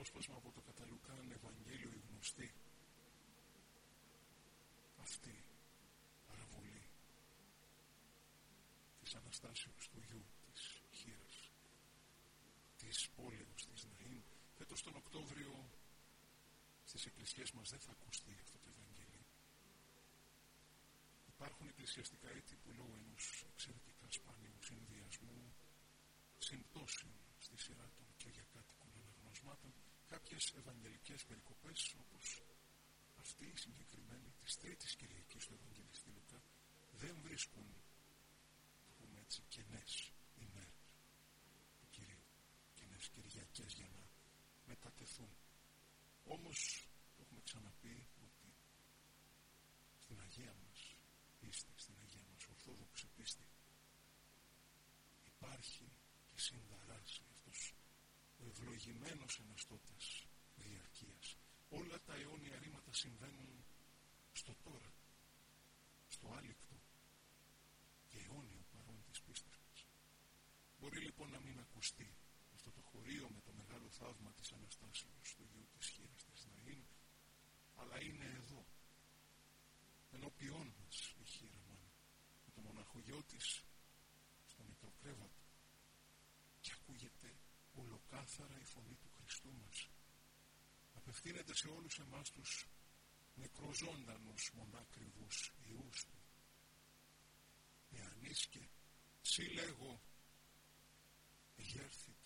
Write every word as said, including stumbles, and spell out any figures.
απόσπασμα από το κατά Λουκάν Ευαγγέλιο η γνωστή αυτή παραβολή της Αναστάσεως του γιου της Χήρας, της πόλεως της Ναΐν. Φέτος τον Οκτώβριο στις εκκλησίες μας δεν θα ακουστεί αυτό το Ευαγγέλιο. Υπάρχουν εκκλησιαστικά έτη που λόγω ενός εξαιρετικά σπάνιου συνδυασμού συμπτώσεων στη σειρά των κυριακάτικων αναγνωσμάτων, κάποιες ευαγγελικές περικοπές όπως αυτή η συγκεκριμένη της τρίτης Κυριακής του Ευαγγελιστή Λουκά δεν βρίσκουν, το πούμε έτσι, κενές ημέρες του Κυρίου, κενές Κυριακές για να μετατεθούν. Όμως το έχουμε ξαναπεί ότι στην Αγία μας πίστη, στην Αγία μας Ορθόδοξη πίστη υπάρχει και συνταράσσει αυτός ο ευλογημένος εναστώτας διαρκείας. Όλα τα αιώνια ρήματα συμβαίνουν στο τώρα, στο άλικτο και αιώνιο παρόν της πίστης μας. Μπορεί λοιπόν να μην ακουστεί αυτό το χωρίο με το μεγάλο θαύμα της Αναστάσεως του γιου της Χήρας της Ναΐν, αλλά είναι εδώ, ενώπιόν μας η Χήρα Μάνα, με το μοναχογιό της στο νεκροκρέβατο, και ακούγεται ολοκάθαρα η φωνή του Χριστού μας. Απευθύνεται σε όλους εμάς τους νεκροζώντανους μονάκριβους ιούς του. Εάν ίσκε, σύ λέγω, εγέρθη